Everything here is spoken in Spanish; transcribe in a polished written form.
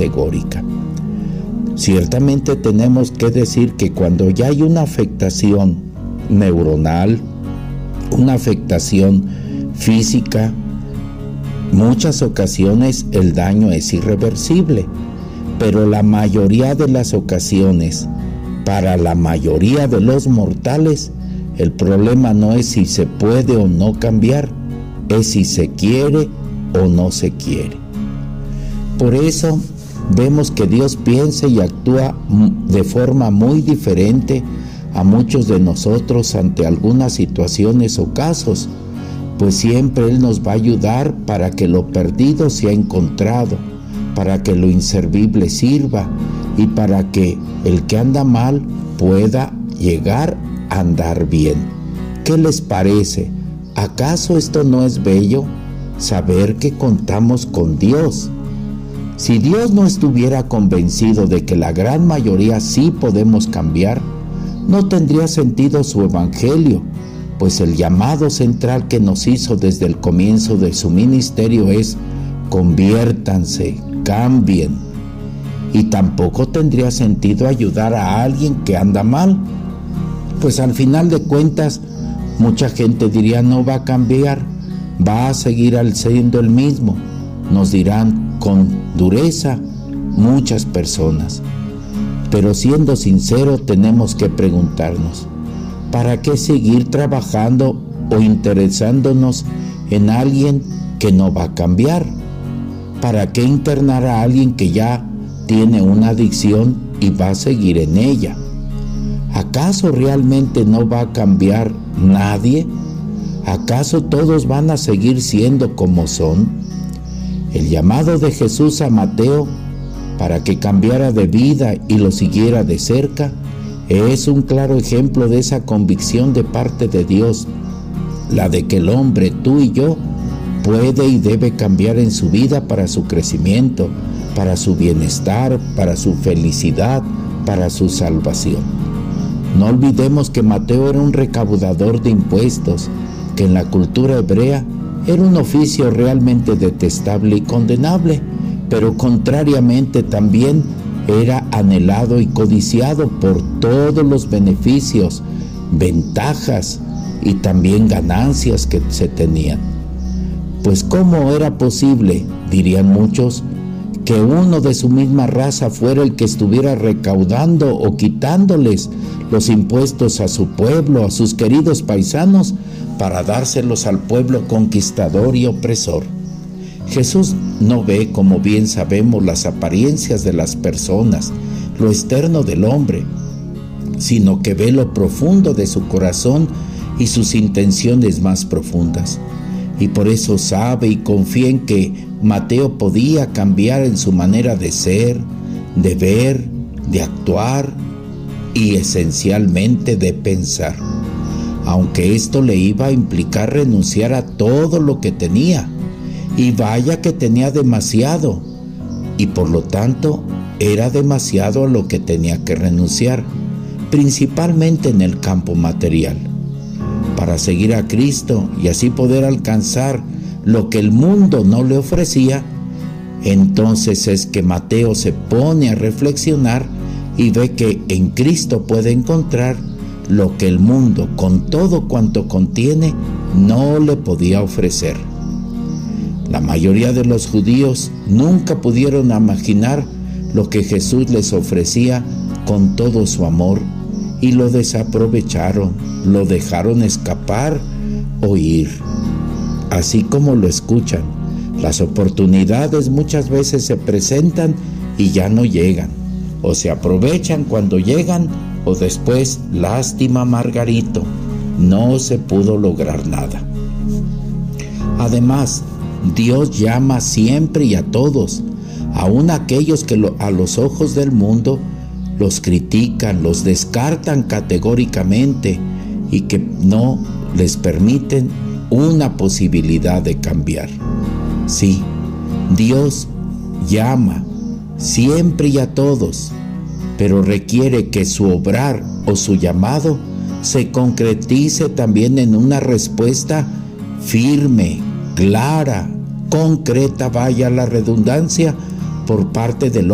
categórica. Ciertamente tenemos que decir que cuando ya hay una afectación neuronal, una afectación física, muchas ocasiones el daño es irreversible, pero la mayoría de las ocasiones, para la mayoría de los mortales, el problema no es si se puede o no cambiar, es si se quiere o no se quiere. Por eso vemos que Dios piensa y actúa de forma muy diferente a muchos de nosotros ante algunas situaciones o casos, pues siempre Él nos va a ayudar para que lo perdido sea encontrado, para que lo inservible sirva y para que el que anda mal pueda llegar a andar bien. ¿Qué les parece? ¿Acaso esto no es bello? Saber que contamos con Dios. Si Dios no estuviera convencido de que la gran mayoría sí podemos cambiar, no tendría sentido su evangelio, pues el llamado central que nos hizo desde el comienzo de su ministerio es: conviértanse, cambien. Y tampoco tendría sentido ayudar a alguien que anda mal, pues al final de cuentas mucha gente diría: no va a cambiar, va a seguir siendo el mismo. Nos dirán con dureza muchas personas. Pero siendo sincero, tenemos que preguntarnos: ¿para qué seguir trabajando o interesándonos en alguien que no va a cambiar? ¿Para qué internar a alguien que ya tiene una adicción y va a seguir en ella? ¿Acaso realmente no va a cambiar nadie? ¿Acaso todos van a seguir siendo como son? El llamado de Jesús a Mateo para que cambiara de vida y lo siguiera de cerca es un claro ejemplo de esa convicción de parte de Dios, la de que el hombre, tú y yo, puede y debe cambiar en su vida para su crecimiento, para su bienestar, para su felicidad, para su salvación. No olvidemos que Mateo era un recaudador de impuestos, que en la cultura hebrea era un oficio realmente detestable y condenable, pero contrariamente también era anhelado y codiciado por todos los beneficios, ventajas y también ganancias que se tenían. Pues ¿cómo era posible, dirían muchos, que uno de su misma raza fuera el que estuviera recaudando o quitándoles los impuestos a su pueblo, a sus queridos paisanos, para dárselos al pueblo conquistador y opresor? Jesús no ve, como bien sabemos, las apariencias de las personas, lo externo del hombre, sino que ve lo profundo de su corazón y sus intenciones más profundas. Y por eso sabe y confía en que Mateo podía cambiar en su manera de ser, de ver, de actuar y esencialmente de pensar, aunque esto le iba a implicar renunciar a todo lo que tenía. Y vaya que tenía demasiado, y por lo tanto era demasiado a lo que tenía que renunciar, principalmente en el campo material, para seguir a Cristo y así poder alcanzar lo que el mundo no le ofrecía. Entonces es que Mateo se pone a reflexionar y ve que en Cristo puede encontrar lo que el mundo, con todo cuanto contiene, no le podía ofrecer. La mayoría de los judíos nunca pudieron imaginar lo que Jesús les ofrecía con todo su amor y lo desaprovecharon, lo dejaron escapar o ir. Así como lo escuchan, las oportunidades muchas veces se presentan y ya no llegan, o se aprovechan cuando llegan, o después, lástima Margarito, no se pudo lograr nada. Además, Dios llama siempre y a todos, aun aquellos que a los ojos del mundo los critican, los descartan categóricamente y que no les permiten una posibilidad de cambiar. Sí, Dios llama siempre y a todos, pero requiere que su obrar o su llamado se concretice también en una respuesta firme, clara, concreta, vaya la redundancia, por parte del